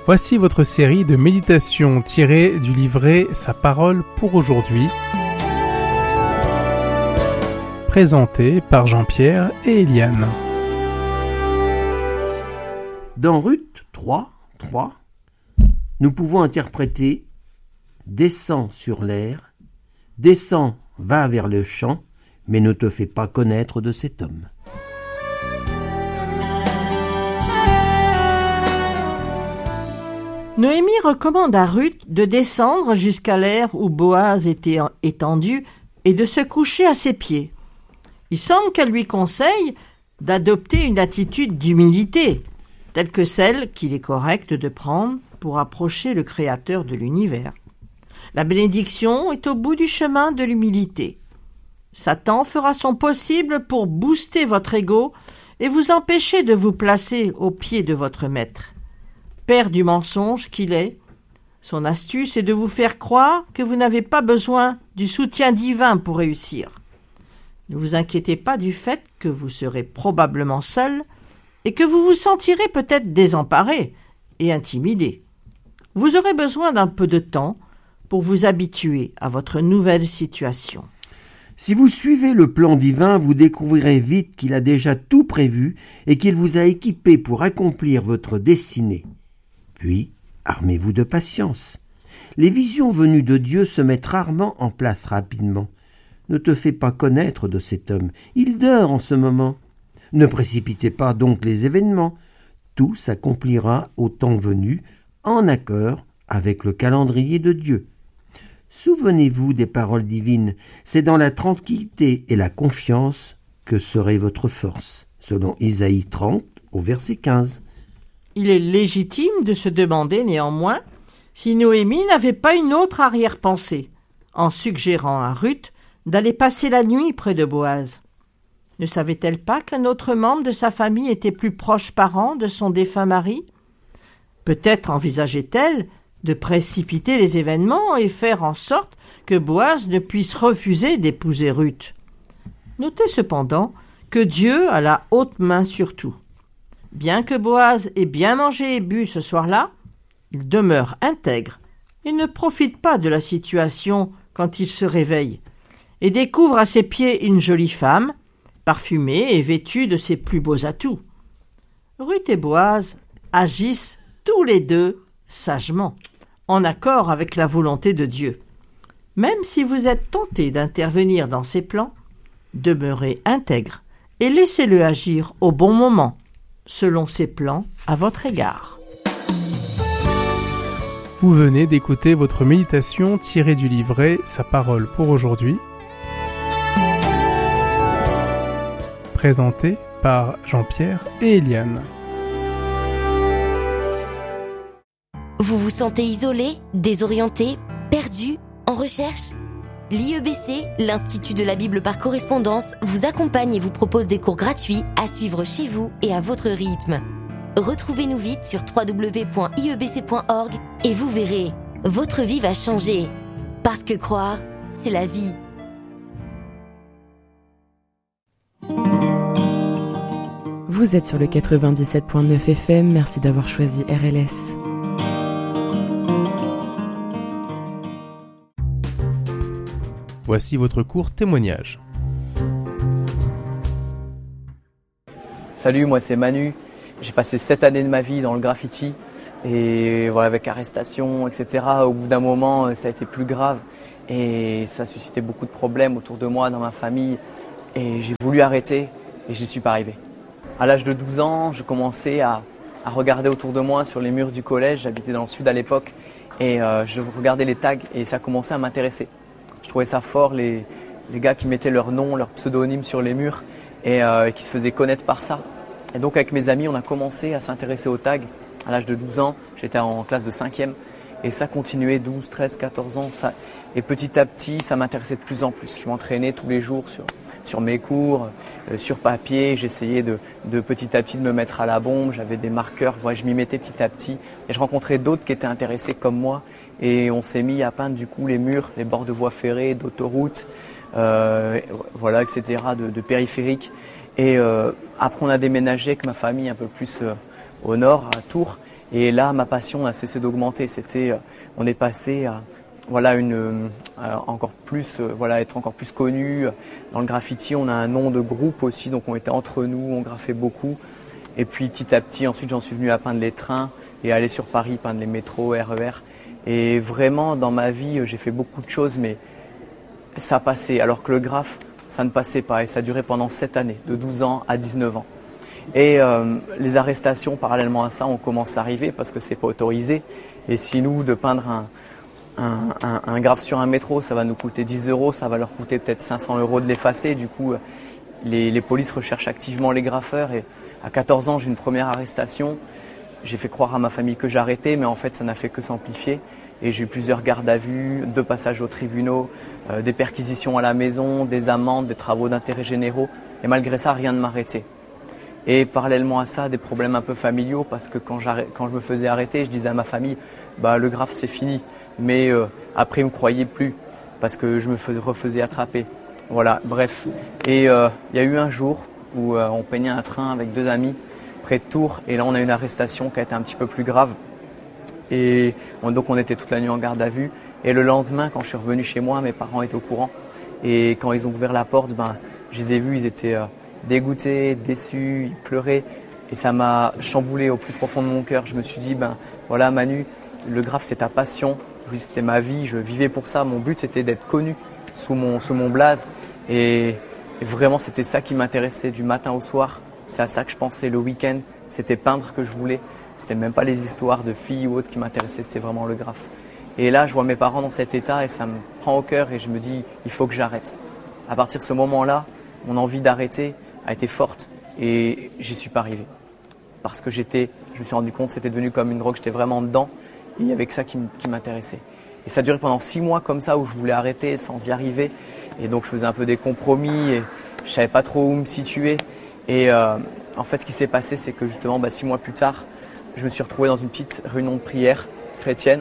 Voici votre série de méditations tirées du livret Sa parole pour aujourd'hui, présentée par Jean-Pierre et Eliane. Dans Ruth 3, nous pouvons interpréter « Descends sur l'air, descends, va vers le champ, mais ne te fais pas connaître de cet homme. » Noémie recommande à Ruth de descendre jusqu'à l'aire où Boaz était étendu et de se coucher à ses pieds. Il semble qu'elle lui conseille d'adopter une attitude d'humilité, telle que celle qu'il est correct de prendre pour approcher le Créateur de l'univers. La bénédiction est au bout du chemin de l'humilité. Satan fera son possible pour booster votre ego et vous empêcher de vous placer aux pieds de votre maître. Père du mensonge qu'il est, son astuce est de vous faire croire que vous n'avez pas besoin du soutien divin pour réussir. Ne vous inquiétez pas du fait que vous serez probablement seul et que vous vous sentirez peut-être désemparé et intimidé. Vous aurez besoin d'un peu de temps pour vous habituer à votre nouvelle situation. Si vous suivez le plan divin, vous découvrirez vite qu'il a déjà tout prévu et qu'il vous a équipé pour accomplir votre destinée. Puis, armez-vous de patience. Les visions venues de Dieu se mettent rarement en place rapidement. Ne te fais pas connaître de cet homme, il dort en ce moment. Ne précipitez pas donc les événements. Tout s'accomplira au temps venu, en accord avec le calendrier de Dieu. Souvenez-vous des paroles divines, c'est dans la tranquillité et la confiance que serait votre force, selon Isaïe 30 au verset 15. Il est légitime de se demander néanmoins si Noémie n'avait pas une autre arrière-pensée, en suggérant à Ruth d'aller passer la nuit près de Boaz. Ne savait-elle pas qu'un autre membre de sa famille était plus proche parent de son défunt mari ? Peut-être envisageait-elle de précipiter les événements et faire en sorte que Boaz ne puisse refuser d'épouser Ruth. Notez cependant que Dieu a la haute main sur tout. Bien que Boaz ait bien mangé et bu ce soir-là, il demeure intègre et ne profite pas de la situation quand il se réveille et découvre à ses pieds une jolie femme, parfumée et vêtue de ses plus beaux atouts. Ruth et Boaz agissent tous les deux sagement, en accord avec la volonté de Dieu. Même si vous êtes tenté d'intervenir dans ses plans, demeurez intègre et laissez-le agir au bon moment, selon ses plans à votre égard. Vous venez d'écouter votre méditation tirée du livret Sa parole pour aujourd'hui, présentée par Jean-Pierre et Eliane. Vous vous sentez isolé, désorienté, perdu, en recherche ? L'IEBC, l'Institut de la Bible par correspondance, vous accompagne et vous propose des cours gratuits à suivre chez vous et à votre rythme. Retrouvez-nous vite sur www.iebc.org et vous verrez, votre vie va changer. Parce que croire, c'est la vie. Vous êtes sur le 97.9 FM, merci d'avoir choisi RLS. Voici votre court témoignage. Salut, moi c'est Manu. J'ai passé 7 années de ma vie dans le graffiti et voilà, avec arrestation, etc. Au bout d'un moment, ça a été plus grave et ça a suscité beaucoup de problèmes autour de moi, dans ma famille. Et j'ai voulu arrêter et je n'y suis pas arrivé. À l'âge de 12 ans, je commençais à regarder autour de moi sur les murs du collège. J'habitais dans le sud à l'époque et je regardais les tags et ça commençait à m'intéresser. Je trouvais ça fort, les gars qui mettaient leur nom, leur pseudonyme sur les murs et qui se faisaient connaître par ça. Et donc avec mes amis, on a commencé à s'intéresser aux tags. À l'âge de 12 ans, j'étais en classe de 5e et ça continuait 12, 13, 14 ans. Et petit à petit, ça m'intéressait de plus en plus. Je m'entraînais tous les jours sur mes cours, sur papier. J'essayais de petit à petit de me mettre à la bombe. J'avais des marqueurs, je m'y mettais petit à petit. Et je rencontrais d'autres qui étaient intéressés comme moi. Et on s'est mis à peindre du coup les murs, les bords de voies ferrées, d'autoroutes, etc., de périphériques. Et après on a déménagé avec ma famille un peu plus au nord, à Tours. Et là, ma passion a cessé d'augmenter. On est passé à encore plus, être encore plus connu. Dans le graffiti, on a un nom de groupe aussi, donc on était entre nous, on graffait beaucoup. Et puis petit à petit, ensuite, j'en suis venu à peindre les trains et aller sur Paris, peindre les métros, RER. Et vraiment, dans ma vie, j'ai fait beaucoup de choses, mais ça passait. Alors que le graphe, ça ne passait pas. Et ça a duré pendant 7 années, de 12 ans à 19 ans. Et les arrestations, parallèlement à ça, ont commencé à arriver parce que c'est pas autorisé. Et si nous, de peindre un graphe sur un métro, ça va nous coûter 10 €, ça va leur coûter peut-être 500 € de l'effacer. Du coup, les polices recherchent activement les graffeurs. Et à 14 ans, j'ai une première arrestation. J'ai fait croire à ma famille que j'arrêtais, mais en fait, ça n'a fait que s'amplifier. Et j'ai eu plusieurs gardes à vue, 2 passages aux tribunaux, des perquisitions à la maison, des amendes, des travaux d'intérêt généraux. Et malgré ça, rien ne m'arrêtait. Et parallèlement à ça, des problèmes un peu familiaux, parce que quand je me faisais arrêter, je disais à ma famille, le graphe c'est fini. Mais après, ils ne me croyaient plus, parce que je me refaisais attraper. Voilà, bref. Et il y a eu un jour où on peignait un train avec 2 amis près de Tours, et là on a eu une arrestation qui a été un petit peu plus grave. Et donc on était toute la nuit en garde à vue. Et le lendemain, quand je suis revenu chez moi, mes parents étaient au courant. Et quand ils ont ouvert la porte, je les ai vus, ils étaient dégoûtés, déçus, ils pleuraient. Et ça m'a chamboulé au plus profond de mon cœur. Je me suis dit, voilà Manu, le graphe c'est ta passion. C'était ma vie, je vivais pour ça. Mon but c'était d'être connu sous mon blaze. Et vraiment c'était ça qui m'intéressait du matin au soir. C'est à ça que je pensais le week-end. C'était peindre que je voulais. C'était même pas les histoires de filles ou autres qui m'intéressaient, c'était vraiment le graphe. Et là, je vois mes parents dans cet état et ça me prend au cœur et je me dis, il faut que j'arrête. À partir de ce moment-là, mon envie d'arrêter a été forte et j'y suis pas arrivé. Parce que je me suis rendu compte que c'était devenu comme une drogue, j'étais vraiment dedans et il y avait que ça qui m'intéressait. Et ça a duré pendant 6 mois comme ça où je voulais arrêter sans y arriver. Et donc je faisais un peu des compromis et je savais pas trop où me situer. Et en fait, ce qui s'est passé, c'est que justement, 6 mois plus tard, je me suis retrouvé dans une petite réunion de prière chrétienne.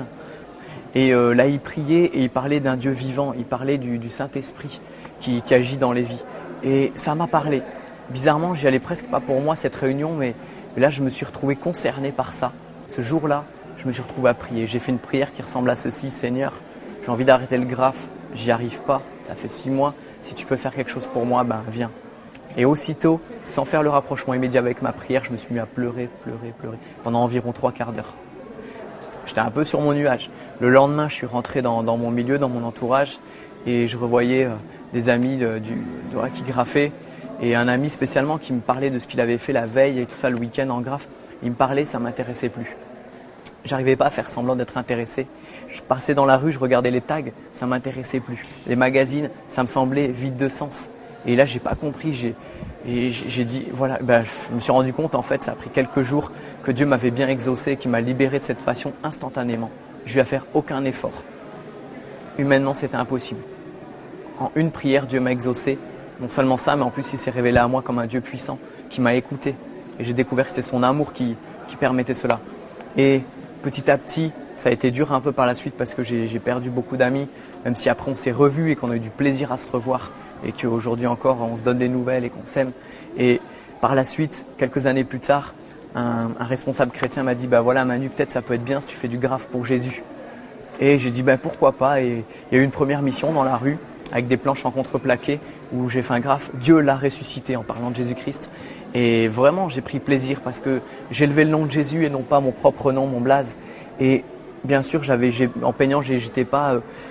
Et là, il priait et il parlait d'un Dieu vivant. Il parlait du Saint-Esprit qui agit dans les vies. Et ça m'a parlé. Bizarrement, j'y allais presque pas pour moi, cette réunion, mais là, je me suis retrouvé concerné par ça. Ce jour-là, je me suis retrouvé à prier. J'ai fait une prière qui ressemble à ceci. Seigneur, j'ai envie d'arrêter le graphe. J'y arrive pas. Ça fait 6 mois. Si tu peux faire quelque chose pour moi, viens. Et aussitôt, sans faire le rapprochement immédiat avec ma prière, je me suis mis à pleurer pendant environ 3/4 d'heure. J'étais un peu sur mon nuage. Le lendemain, je suis rentré dans mon milieu, dans mon entourage, et je revoyais des amis qui graffaient, et un ami spécialement qui me parlait de ce qu'il avait fait la veille et tout ça le week-end en graphe. Il me parlait, ça m'intéressait plus. J'arrivais pas à faire semblant d'être intéressé. Je passais dans la rue, je regardais les tags, ça m'intéressait plus. Les magazines, ça me semblait vide de sens. Et là, j'ai pas compris. J'ai dit, voilà, je me suis rendu compte, en fait, ça a pris quelques jours que Dieu m'avait bien exaucé, qu'il m'a libéré de cette passion instantanément. Je lui ai à faire aucun effort. Humainement, c'était impossible. En une prière, Dieu m'a exaucé. Non seulement ça, mais en plus, il s'est révélé à moi comme un Dieu puissant qui m'a écouté. Et j'ai découvert que c'était son amour qui permettait cela. Et petit à petit, ça a été dur un peu par la suite parce que j'ai perdu beaucoup d'amis, même si après on s'est revus et qu'on a eu du plaisir à se revoir. Et qu'aujourd'hui encore, on se donne des nouvelles et qu'on s'aime. Et par la suite, quelques années plus tard, un responsable chrétien m'a dit, voilà Manu, peut-être ça peut être bien si tu fais du graphe pour Jésus. Et j'ai dit, pourquoi pas. Et il y a eu une première mission dans la rue, avec des planches en contreplaqué, où j'ai fait un graphe, Dieu l'a ressuscité, en parlant de Jésus-Christ. Et vraiment, j'ai pris plaisir parce que j'ai levé le nom de Jésus et non pas mon propre nom, mon blaze. Et bien sûr, en peignant, j'étais pas...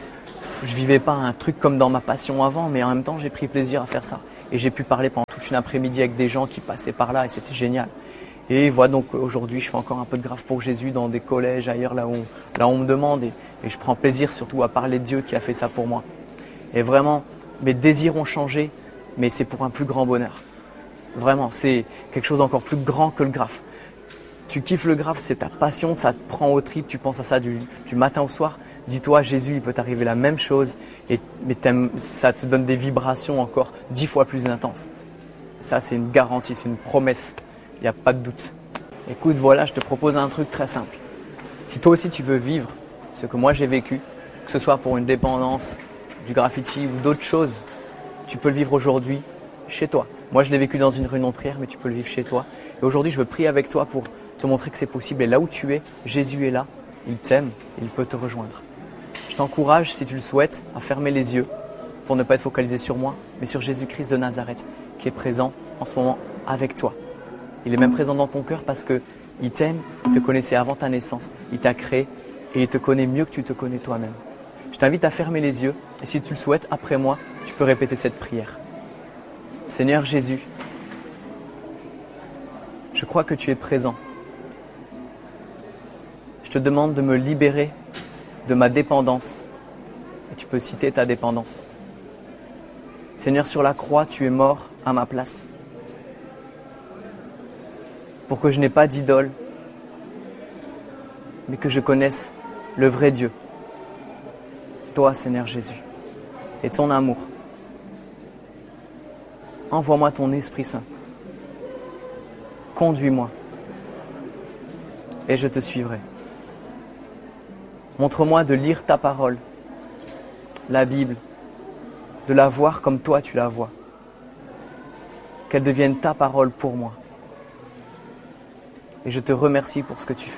Je vivais pas un truc comme dans ma passion avant, mais en même temps, j'ai pris plaisir à faire ça. Et j'ai pu parler pendant toute une après-midi avec des gens qui passaient par là et c'était génial. Et voilà, donc aujourd'hui, je fais encore un peu de graphe pour Jésus dans des collèges, ailleurs, là où on me demande. Et je prends plaisir surtout à parler de Dieu qui a fait ça pour moi. Et vraiment, mes désirs ont changé, mais c'est pour un plus grand bonheur. Vraiment, c'est quelque chose d'encore plus grand que le graphe. Tu kiffes le graphe, c'est ta passion, ça te prend au trip, tu penses à ça du matin au soir. Dis-toi, Jésus, il peut t'arriver la même chose, mais ça te donne des vibrations encore 10 fois plus intenses. Ça, c'est une garantie, c'est une promesse. Il n'y a pas de doute. Écoute, voilà, je te propose un truc très simple. Si toi aussi tu veux vivre ce que moi j'ai vécu, que ce soit pour une dépendance, du graffiti ou d'autres choses, tu peux le vivre aujourd'hui chez toi. Moi, je l'ai vécu dans une réunion de prière, mais tu peux le vivre chez toi. Et aujourd'hui, je veux prier avec toi pour te montrer que c'est possible. Et là où tu es, Jésus est là, il t'aime, il peut te rejoindre. Je t'encourage, si tu le souhaites, à fermer les yeux pour ne pas être focalisé sur moi, mais sur Jésus-Christ de Nazareth, qui est présent en ce moment avec toi. Il est même présent dans ton cœur parce qu'il t'aime, il te connaissait avant ta naissance, il t'a créé et il te connaît mieux que tu te connais toi-même. Je t'invite à fermer les yeux et si tu le souhaites, après moi, tu peux répéter cette prière. Seigneur Jésus, je crois que tu es présent. Je te demande de me libérer de ma dépendance. Et tu peux citer ta dépendance. Seigneur, sur la croix, tu es mort à ma place. Pour que je n'ai pas d'idole, mais que je connaisse le vrai Dieu. Toi, Seigneur Jésus, et ton amour. Envoie-moi ton Esprit Saint. Conduis-moi. Et je te suivrai. Montre-moi de lire ta parole, la Bible, de la voir comme toi tu la vois. Qu'elle devienne ta parole pour moi. Et je te remercie pour ce que tu fais.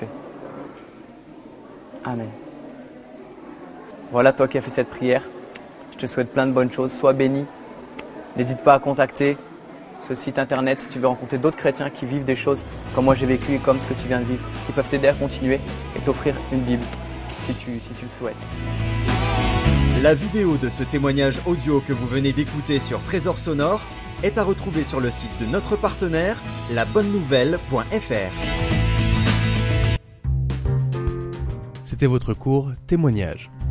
Amen. Voilà, toi qui as fait cette prière, je te souhaite plein de bonnes choses. Sois béni. N'hésite pas à contacter ce site internet si tu veux rencontrer d'autres chrétiens qui vivent des choses comme moi j'ai vécu et comme ce que tu viens de vivre, qui peuvent t'aider à continuer et t'offrir une Bible si tu le souhaites. La vidéo de ce témoignage audio que vous venez d'écouter sur Trésor Sonore est à retrouver sur le site de notre partenaire, labonnenouvelle.fr. C'était votre cours Témoignage.